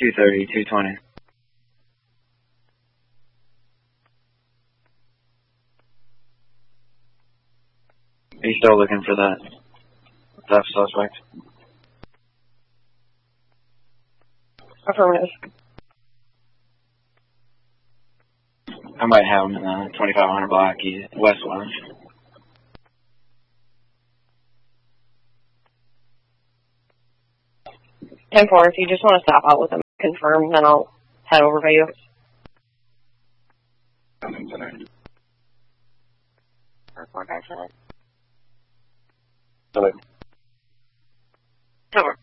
230, 220. Are you still looking for that theft suspect? Affirmative. I might have him in 2500 block west lounge. 10-4, if you just want to stop out with them, confirm, then I'll head over by you. Report back to that. Hello. Over.